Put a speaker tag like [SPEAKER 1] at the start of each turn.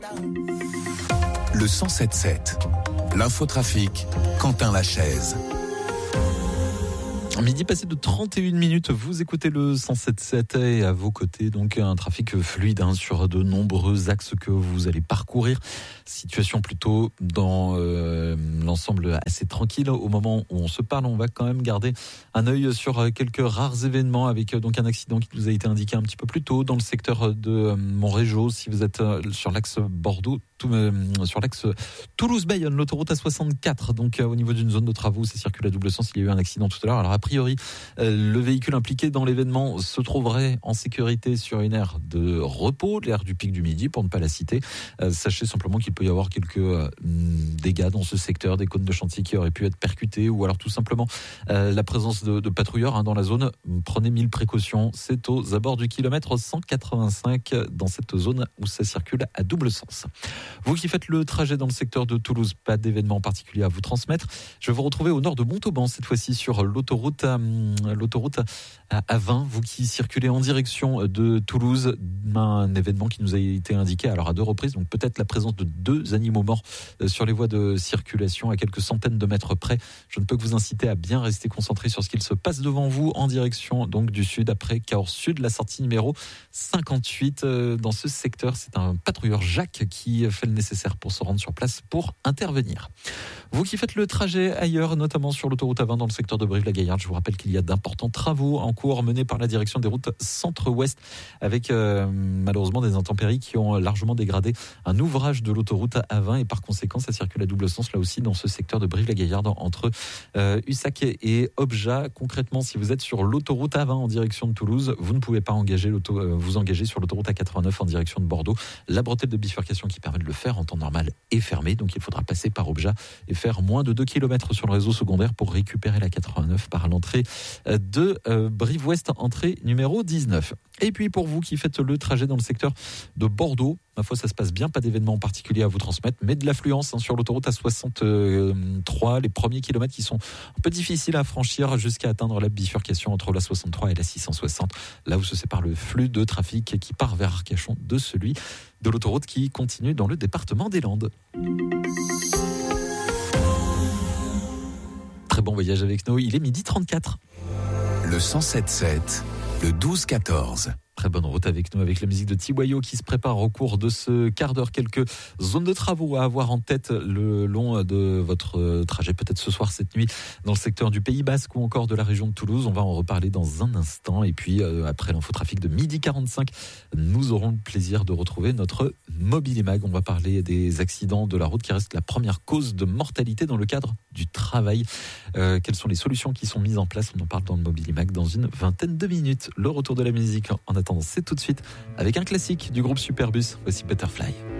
[SPEAKER 1] Le 107.7, l'infotrafic, Quentin Lachaise.
[SPEAKER 2] Midi passé de 31 minutes, vous écoutez le 107.7 et à vos côtés, donc un trafic fluide sur de nombreux axes que vous allez parcourir. Situation plutôt dans l'ensemble assez tranquille. Au moment où on se parle, on va quand même garder un œil sur quelques rares événements avec donc un accident qui nous a été indiqué un petit peu plus tôt dans le secteur de Montrégeau. Si vous êtes sur l'axe Bordeaux, sur l'axe Toulouse-Bayonne, l'autoroute A64, donc au niveau d'une zone de travaux, ça circule à double sens. Il y a eu un accident tout à l'heure. Alors a priori, le véhicule impliqué dans l'événement se trouverait en sécurité sur une aire de repos, l'aire du Pic du Midi, pour ne pas la citer. Sachez simplement qu'il peut y avoir quelques dégâts dans ce secteur, des cônes de chantier qui auraient pu être percutés, ou alors tout simplement la présence de patrouilleurs dans la zone. Prenez 1000 précautions. C'est aux abords du kilomètre 185 dans cette zone où ça circule à double sens. Vous qui faites le trajet dans le secteur de Toulouse, pas d'événement particulier à vous transmettre. Je vais vous retrouver au nord de Montauban, cette fois-ci sur l'autoroute A20. Vous qui circulez en direction de Toulouse, un événement qui nous a été indiqué alors à 2 reprises, donc peut-être la présence de 2 animaux morts sur les voies de circulation à quelques centaines de mètres près. Je ne peux que vous inciter à bien rester concentré sur ce qu'il se passe devant vous en direction donc du sud, après Cahors Sud, la sortie numéro 58 dans ce secteur. C'est un patrouilleur Jacques qui fait le nécessaire pour se rendre sur place pour intervenir. Vous qui faites le trajet ailleurs, notamment sur l'autoroute A20 dans le secteur de Brive-la-Gaillarde, je vous rappelle qu'il y a d'importants travaux en cours menés par la direction des routes centre-ouest avec malheureusement des intempéries qui ont largement dégradé un ouvrage de l'autoroute A20 et par conséquent ça circule à double sens là aussi dans ce secteur de Brive-la-Gaillarde entre Ussac et Obja. Concrètement, si vous êtes sur l'autoroute A20 en direction de Toulouse, vous ne pouvez pas vous engager sur l'autoroute A89 en direction de Bordeaux. La bretelle de bifurcation qui permet de le faire en temps normal est fermée, donc il faudra passer par Obja et faire moins de 2 km sur le réseau secondaire pour récupérer la 89 par l'entrée de Brive-Ouest, entrée numéro 19. Et puis pour vous qui faites le trajet dans le secteur de Bordeaux, ma foi ça se passe bien, pas d'événement en particulier à vous transmettre, mais de l'affluence sur l'autoroute A63, les premiers kilomètres qui sont un peu difficiles à franchir jusqu'à atteindre la bifurcation entre la 63 et la 660, là où se sépare le flux de trafic qui part vers Arcachon de celui de l'autoroute qui continue dans le département des Landes. Très bon voyage avec nous, il est 12h34.
[SPEAKER 1] Le 107.7, le 12-14.
[SPEAKER 2] Très bonne route avec nous, avec la musique de Tiwayo qui se prépare au cours de ce quart d'heure. Quelques zones de travaux à avoir en tête le long de votre trajet, peut-être ce soir, cette nuit, dans le secteur du Pays Basque ou encore de la région de Toulouse. On va en reparler dans un instant. Et puis, après l'infotrafic de 12h45, nous aurons le plaisir de retrouver notre Mobilimag. On va parler des accidents de la route qui reste la première cause de mortalité dans le cadre du travail. Quelles sont les solutions qui sont mises en place? On en parle dans le Mobilimag dans une vingtaine de minutes. Le retour de la musique en attendant, c'est tout de suite avec un classique du groupe Superbus. Voici Butterfly.